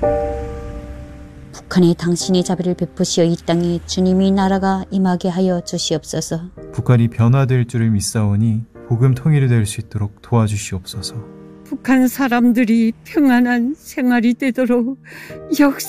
북한에 당신이 자비를 베푸시어 이 땅에 주님이 나라가 임하게 하여 주시옵소서. 북한이 변화될 줄을 믿사오니 복음 통일이 될 수 있도록 도와주시옵소서. 북한 사람들이 평안한 생활이 되도록 역사